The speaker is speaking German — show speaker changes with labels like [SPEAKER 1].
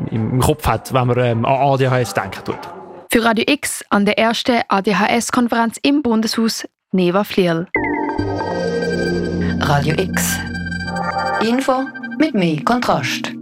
[SPEAKER 1] im Kopf hat, wenn man an ADHS denken tut.
[SPEAKER 2] Für Radio X an der ersten ADHS-Konferenz im Bundeshaus Neva Flierl.
[SPEAKER 3] Radio X. Info mit mehr Kontrast.